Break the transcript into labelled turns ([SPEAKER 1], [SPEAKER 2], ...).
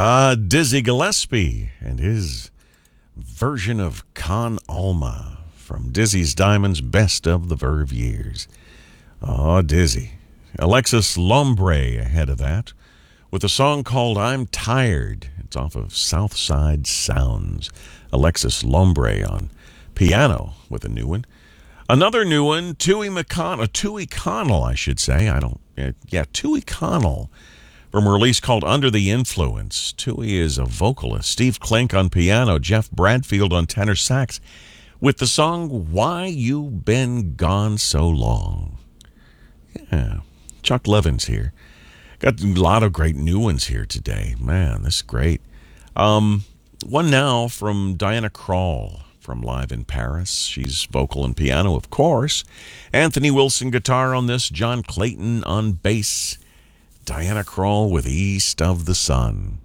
[SPEAKER 1] Dizzy Gillespie and his version of Con Alma from Dizzy's Diamonds Best of the Verve Years. Oh, Dizzy. Alexis Lombre ahead of that with a song called I'm Tired. It's off of Southside Sounds. Alexis Lombre on piano with a new one. Another new one, Tui Connell, I should say. Tui Connell from a release called Under the Influence. Tui is a vocalist. Steve Klink on piano, Jeff Bradfield on tenor sax with the song Why You Been Gone So Long. Yeah, Chuck Levin's here. Got a lot of great new ones here today. Man, this is great. One now from Diana Krall from Live in Paris. She's vocal and piano, of course. Anthony Wilson guitar on this. John Clayton on bass. Diana Krall with East of the Sun.